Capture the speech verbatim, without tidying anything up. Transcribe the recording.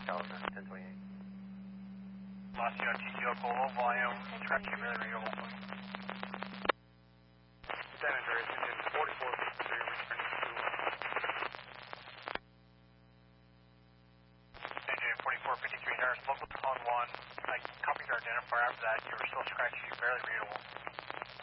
California, ten twenty-eight. Lost you on T C O Colo, volume, scratch humidity readable. San Andreas, engine forty-four fifty-three, returning to... Engine forty-four fifty-three, Harris, local code one. I copied your identifier. After that, you were still scratching